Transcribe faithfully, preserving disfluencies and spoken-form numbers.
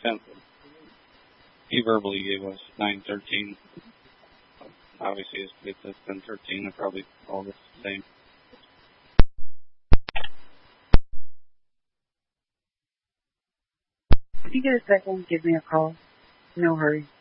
tenth. He verbally gave us nine thirteen. Obviously, it's, it's, it's ten thirteen. They're probably all the same. If you get a second, give me a call. No hurry.